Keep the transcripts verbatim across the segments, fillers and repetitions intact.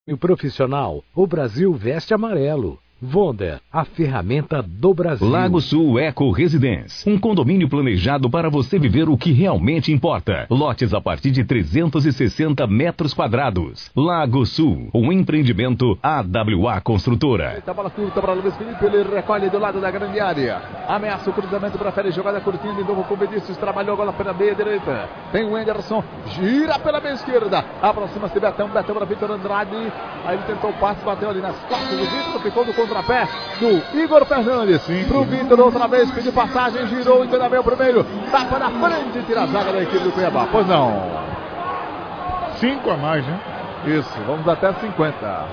E o profissional, o Brasil veste amarelo. Wonder, a ferramenta do Brasil. Lago Sul Eco Residence, um condomínio planejado para você viver o que realmente importa. Lotes a partir de trezentos e sessenta metros quadrados. Lago Sul, um empreendimento A W A Construtora. Eita, bola curta para Luiz Felipe, ele recolhe do lado da grande área. Ameaça o cruzamento, prefere jogada curtinha de novo com o Vinícius, trabalhou a bola pela meia direita. Tem o Anderson, gira pela meia esquerda. Aproxima-se Betão, Betão para Vitor Andrade. Aí ele tentou o passe, bateu ali nas costas do Vitor, ficou do contrapé do Igor Fernandes. Sim, pro Vitor outra vez, pediu passagem, girou, engana o primeiro, tapa na frente e tira a zaga da equipe do Cuiabá. Pois não. Cinco a mais, né? Isso, vamos até cinquenta.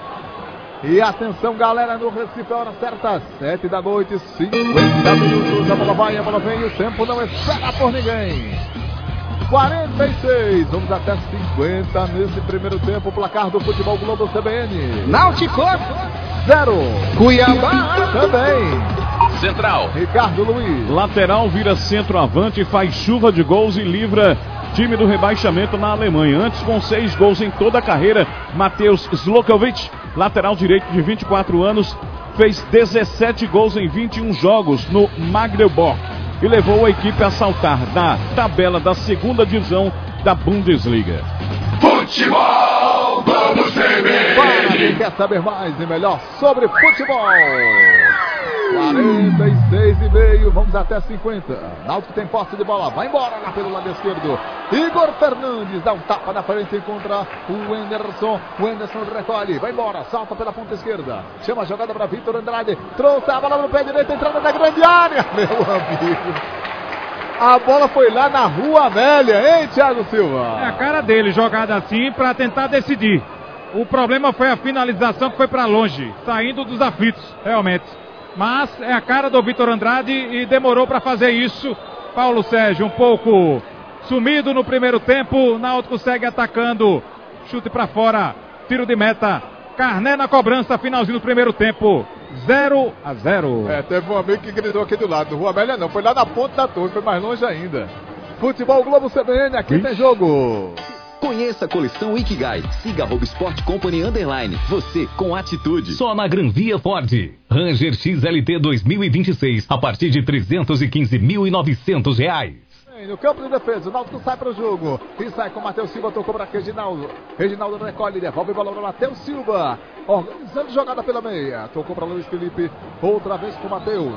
E atenção, galera, no Recife, a hora certa, sete da noite, cinquenta minutos. A bola vai, a bola vem, o tempo não espera por ninguém. quarenta e seis, vamos até cinquenta nesse primeiro tempo. O placar do Futebol Globo C B N. Náutico zero. Cuiabá também. Central. Ricardo Luiz. Lateral vira centroavante, faz chuva de gols e livra time do rebaixamento na Alemanha. Antes, com seis gols em toda a carreira, Matheus Zlokovic, lateral direito de vinte e quatro anos, fez dezessete gols em vinte e um jogos no Magdeburg e levou a equipe a saltar da tabela da segunda divisão da Bundesliga. Futebol Globo C B N. Para quem quer saber mais e melhor sobre futebol. quarenta e seis e meio, vamos até cinquenta. Náutico tem posse de bola, vai embora lá pelo lado esquerdo. Igor Fernandes dá um tapa na frente, encontra o Anderson. O Anderson recolhe, vai embora, salta pela ponta esquerda. Chama a jogada para Vitor Andrade. Trouxe a bola no pé direito, entrada da grande área. Meu amigo, a bola foi lá na Rua Amélia, hein, Thiago Silva? É a cara dele, jogada assim para tentar decidir. O problema foi a finalização que foi para longe, saindo dos aflitos, realmente. Mas é a cara do Vitor Andrade e demorou para fazer isso. Paulo Sérgio um pouco sumido no primeiro tempo. Náutico segue atacando. Chute para fora. Tiro de meta. Carné na cobrança. Finalzinho do primeiro tempo. zero a zero. É, teve um amigo que gritou aqui do lado. Do Rua Amélia não. Foi lá na ponta da torre. Foi mais longe ainda. Futebol Globo C B N. Aqui Ixi. Tem jogo. Conheça a coleção Ikigai. Siga arroba Sport Company Underline. Você com atitude. Só na Gran Via Ford. Ranger X L T dois mil e vinte e seis. A partir de trezentos e quinze mil e novecentos reais. No campo de defesa, o Náutico sai para o jogo. E sai com o Matheus Silva, tocou para Reginaldo. Reginaldo recolhe, devolve o bola para Matheus Silva. Organizando jogada pela meia. Tocou para Luiz Felipe. Outra vez com o Matheus.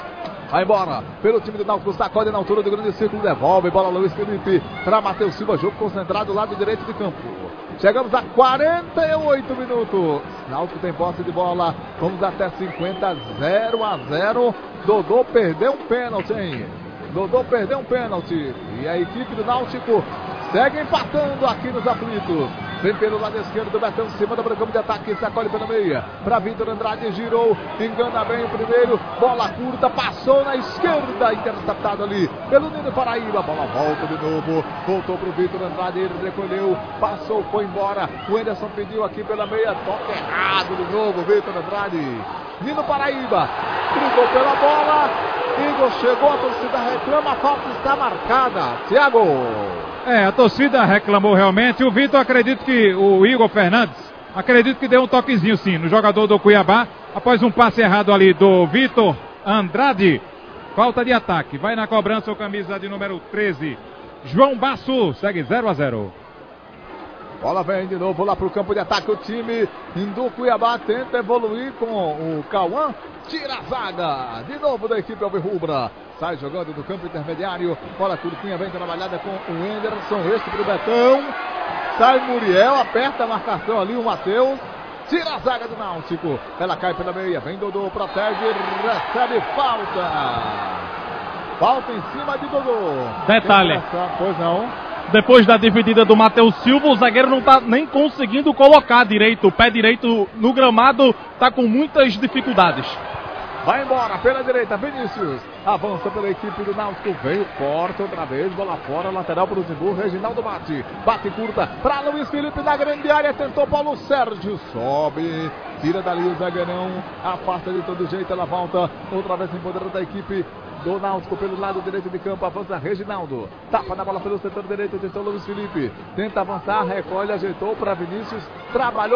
Vai embora pelo time do Náutico, sacode na altura do grande círculo, devolve bola Luiz Felipe para Matheus Silva, jogo concentrado lado direito de campo. Chegamos a quarenta e oito minutos. Náutico tem posse de bola, vamos até cinquenta, zero a zero. Dodô perdeu um pênalti, hein? Dodô perdeu um pênalti e a equipe do Náutico segue empatando aqui nos aflitos. Vem pelo lado esquerdo, Betão em cima do campo de ataque, sacolhe pela meia, para Vitor Andrade, girou, engana bem o primeiro, bola curta, passou na esquerda, interceptado ali pelo Nino Paraíba, bola volta de novo, voltou para o Vitor Andrade, ele recolheu, passou, foi embora, o Anderson pediu aqui pela meia, toque errado de novo, Vitor Andrade, Nino Paraíba, brigou pela bola, Igor chegou, a torcida reclama, a falta está marcada, Thiago. É, a torcida reclamou realmente. O Vitor, acredito que o Igor Fernandes, acredito que deu um toquezinho sim no jogador do Cuiabá, após um passe errado ali do Vitor Andrade. Falta de ataque. Vai na cobrança o camisa de número treze. João Basso segue zero a zero. Bola vem de novo lá para o campo de ataque. O time do Cuiabá tenta evoluir com o Cauã. Tira a zaga de novo da equipe alvirrubra. Sai jogando do campo intermediário. Bola curtinha, vem trabalhada com o Anderson. Este para o Betão. Sai Muriel, aperta a marcação ali o Matheus. Tira a zaga do Náutico. Ela cai pela meia. Vem Dodô, protege. Recebe falta. Falta em cima de Dodô. Detalhe. Pois não. Depois da dividida do Matheus Silva, o zagueiro não está nem conseguindo colocar direito. O pé direito no gramado está com muitas dificuldades. Vai embora pela direita, Vinícius. Avança pela equipe do Náutico. Veio, corta outra vez, bola fora, lateral para o Zimbu. Reginaldo bate, bate curta para Luiz Felipe na grande área. Tentou Paulo Sérgio, sobe, tira dali o zagueirão, afasta de todo jeito. Ela volta outra vez em poder da equipe do Náutico pelo lado direito de campo. Avança Reginaldo, tapa na bola pelo setor direito. Tentou Luiz Felipe, tenta avançar, recolhe, ajeitou para Vinícius, trabalhou.